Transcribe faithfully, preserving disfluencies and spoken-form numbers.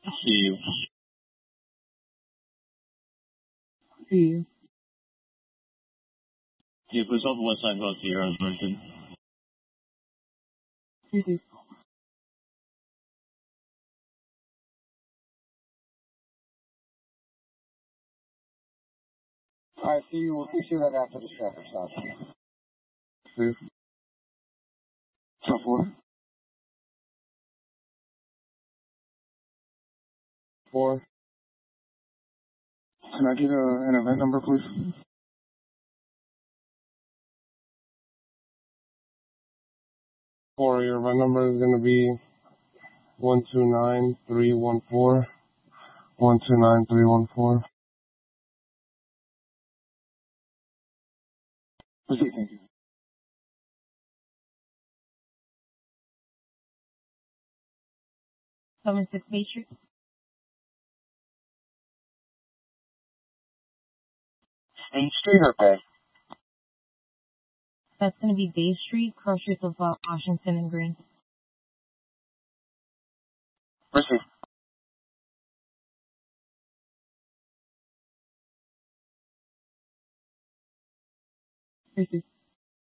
See you. See you. Yeah, please off the west side about Sierra as mentioned. You too. Alright, see you. We'll see you right after the traffic stop. Two. Top four. Four. Can I get a, an event number, please? Four, your event number is going to be one two nine three one four. one two nine three one four. Proceed, thank you. seven six Bay Street. State Street or Bay? That's going to be Bay Street, cross streets of uh, Washington and Green. Proceed. Proceed.